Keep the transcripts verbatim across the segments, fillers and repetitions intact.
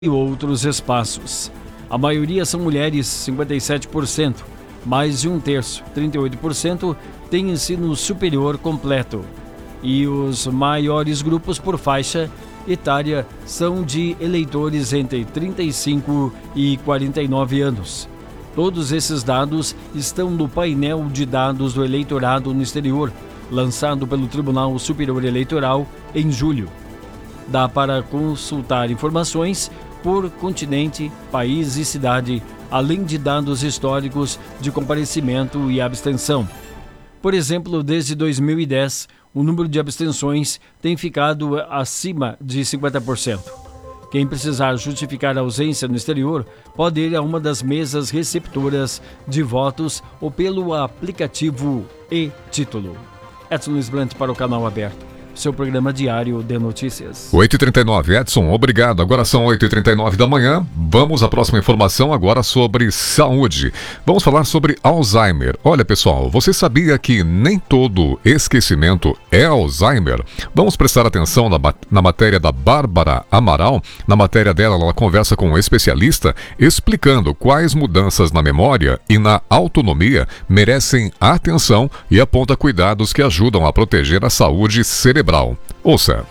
e outros espaços. A maioria são mulheres, cinquenta e sete por cento. Mais de um terço, trinta e oito por cento, tem ensino superior completo. E os maiores grupos por faixa etária são de eleitores entre trinta e cinco e quarenta e nove anos. Todos esses dados estão no painel de dados do eleitorado no exterior, lançado pelo Tribunal Superior Eleitoral em julho. Dá para consultar informações por continente, país e cidade, além de dados históricos de comparecimento e abstenção. Por exemplo, desde dois mil e dez, o número de abstenções tem ficado acima de cinquenta por cento. Quem precisar justificar a ausência no exterior pode ir a uma das mesas receptoras de votos ou pelo aplicativo e-Título. Edson Luiz Blanc para o Canal Aberto, seu programa diário de notícias. oito e trinta e nove, Edson, obrigado. Agora são oito e trinta e nove da manhã. Vamos à próxima informação agora sobre saúde. Vamos falar sobre Alzheimer. Olha, pessoal, você sabia que nem todo esquecimento é Alzheimer? Vamos prestar atenção na, na matéria da Bárbara Amaral. Na matéria dela, ela conversa com um especialista explicando quais mudanças na memória e na autonomia merecem atenção e aponta cuidados que ajudam a proteger a saúde cerebral. Ouça.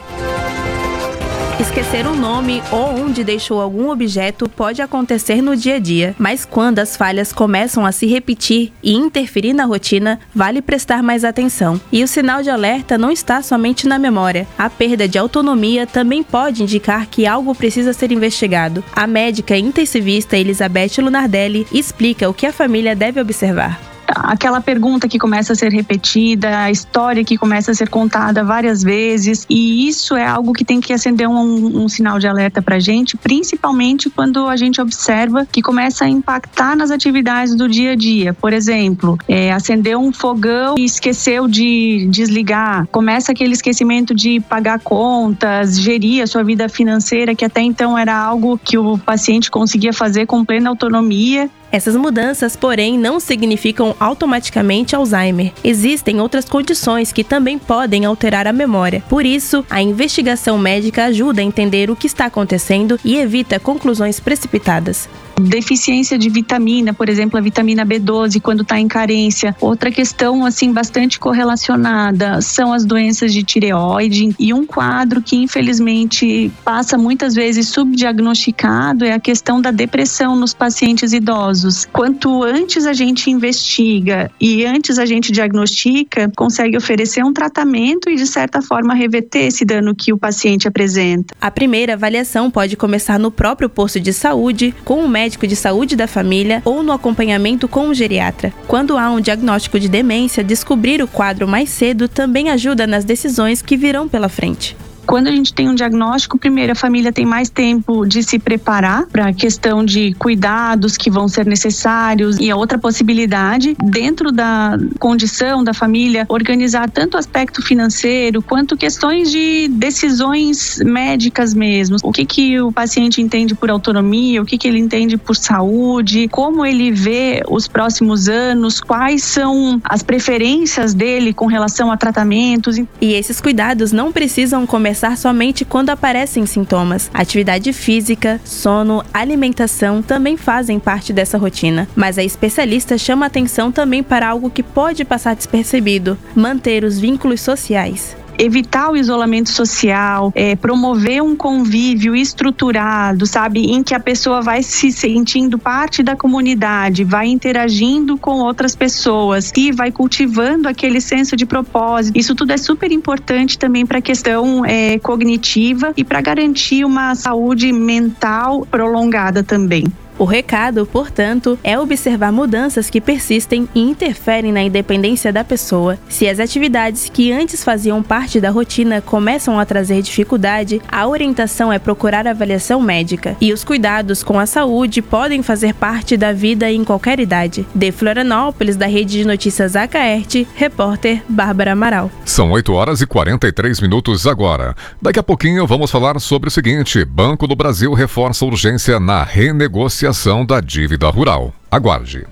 Esquecer um nome ou onde deixou algum objeto pode acontecer no dia a dia, mas quando as falhas começam a se repetir e interferir na rotina, vale prestar mais atenção. E o sinal de alerta não está somente na memória. A perda de autonomia também pode indicar que algo precisa ser investigado. A médica intensivista Elizabeth Lunardelli explica o que a família deve observar. Aquela pergunta que começa a ser repetida, a história que começa a ser contada várias vezes, e isso é algo que tem que acender um, um sinal de alerta pra gente, principalmente quando a gente observa que começa a impactar nas atividades do dia a dia. Por exemplo, é, acendeu um fogão e esqueceu de desligar, começa aquele esquecimento de pagar contas, gerir a sua vida financeira, que até então era algo que o paciente conseguia fazer com plena autonomia. Essas mudanças, porém, não significam automaticamente Alzheimer. Existem outras condições que também podem alterar a memória. Por isso, a investigação médica ajuda a entender o que está acontecendo e evita conclusões precipitadas. Deficiência de vitamina, por exemplo, a vitamina B doze, quando está em carência. Outra questão, assim, bastante correlacionada são as doenças de tireoide, e um quadro que, infelizmente, passa muitas vezes subdiagnosticado é a questão da depressão nos pacientes idosos. Quanto antes a gente investiga e antes a gente diagnostica, consegue oferecer um tratamento e, de certa forma, reverter esse dano que o paciente apresenta. A primeira avaliação pode começar no próprio posto de saúde, com o médico de saúde da família ou no acompanhamento com o geriatra. Quando há um diagnóstico de demência, descobrir o quadro mais cedo também ajuda nas decisões que virão pela frente. Quando a gente tem um diagnóstico, primeiro a família tem mais tempo de se preparar para a questão de cuidados que vão ser necessários, e a outra possibilidade, dentro da condição da família, organizar tanto o aspecto financeiro quanto questões de decisões médicas mesmo. O que que o paciente entende por autonomia, o que que ele entende por saúde, como ele vê os próximos anos, quais são as preferências dele com relação a tratamentos. E esses cuidados não precisam começar somente quando aparecem sintomas. Atividade física, sono, alimentação também fazem parte dessa rotina. Mas a especialista chama atenção também para algo que pode passar despercebido: manter os vínculos sociais. Evitar o isolamento social, é, promover um convívio estruturado, sabe, em que a pessoa vai se sentindo parte da comunidade, vai interagindo com outras pessoas e vai cultivando aquele senso de propósito. Isso tudo é super importante também para a questão é, cognitiva e para garantir uma saúde mental prolongada também. O recado, portanto, é observar mudanças que persistem e interferem na independência da pessoa. Se as atividades que antes faziam parte da rotina começam a trazer dificuldade, a orientação é procurar avaliação médica. E os cuidados com a saúde podem fazer parte da vida em qualquer idade. De Florianópolis, da Rede de Notícias Acaerte, repórter Bárbara Amaral. São oito horas e quarenta e três minutos agora. Daqui a pouquinho vamos falar sobre o seguinte: Banco do Brasil reforça urgência na renegociação da dívida rural. Aguarde.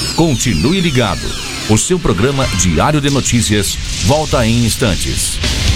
Continue ligado. O seu programa Diário de Notícias volta em instantes.